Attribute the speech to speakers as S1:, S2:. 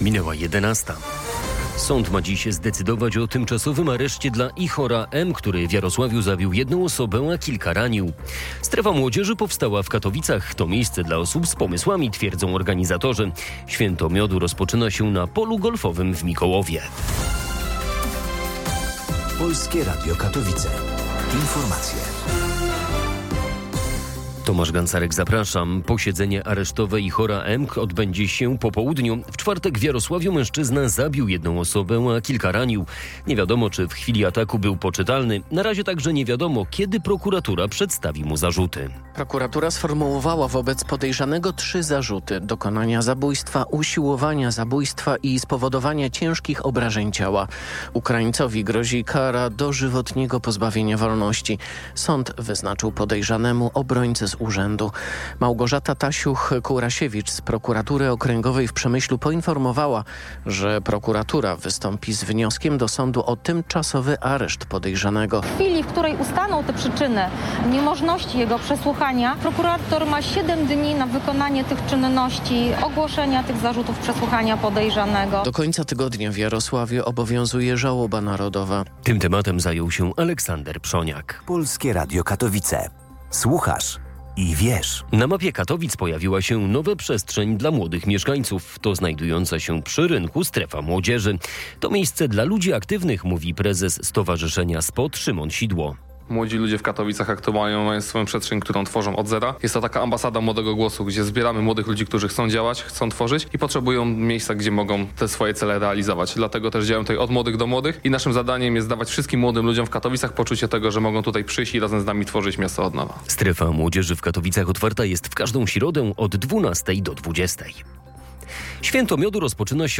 S1: Minęła 11. Sąd ma dziś zdecydować o tymczasowym areszcie dla Ihora M., który w Jarosławiu zabił jedną osobę, a kilka ranił. Strefa młodzieży powstała w Katowicach. To miejsce dla osób z pomysłami, twierdzą organizatorzy. Święto Miodu rozpoczyna się na polu golfowym w Mikołowie.
S2: Polskie Radio Katowice. Informacje.
S1: Tomasz Gancarek, zapraszam. Posiedzenie aresztowe Ihora M. odbędzie się po południu. W czwartek w Jarosławiu mężczyzna zabił jedną osobę, a kilka ranił. Nie wiadomo, czy w chwili ataku był poczytalny. Na razie także nie wiadomo, kiedy prokuratura przedstawi mu zarzuty.
S3: Prokuratura sformułowała wobec podejrzanego 3 zarzuty: dokonania zabójstwa, usiłowania zabójstwa i spowodowania ciężkich obrażeń ciała. Ukraińcowi grozi kara dożywotniego pozbawienia wolności. Sąd wyznaczył podejrzanemu obrońcę z urzędu. Małgorzata Tasiuch-Kurasiewicz z prokuratury okręgowej w Przemyślu poinformowała, że prokuratura wystąpi z wnioskiem do sądu o tymczasowy areszt podejrzanego.
S4: W chwili, w której ustaną te przyczyny niemożności jego przesłuchania, prokurator ma 7 dni na wykonanie tych czynności, ogłoszenia tych zarzutów, przesłuchania podejrzanego.
S3: Do końca tygodnia w Jarosławiu obowiązuje żałoba narodowa.
S1: Tym tematem zajął się Aleksander Przoniak.
S2: Polskie Radio Katowice. Słuchasz i wiesz.
S1: Na mapie Katowic pojawiła się nowa przestrzeń dla młodych mieszkańców. To znajdująca się przy rynku strefa młodzieży. To miejsce dla ludzi aktywnych, mówi prezes Stowarzyszenia SPOT Szymon Sidło.
S5: Młodzi ludzie w Katowicach aktualnie mają swoją przestrzeń, którą tworzą od zera. Jest to taka ambasada młodego głosu, gdzie zbieramy młodych ludzi, którzy chcą działać, chcą tworzyć i potrzebują miejsca, gdzie mogą te swoje cele realizować. Dlatego też działamy tutaj od młodych do młodych i naszym zadaniem jest dawać wszystkim młodym ludziom w Katowicach poczucie tego, że mogą tutaj przyjść i razem z nami tworzyć miasto od nowa.
S1: Strefa młodzieży w Katowicach otwarta jest w każdą środę od 12 do 20. Święto Miodu rozpoczyna się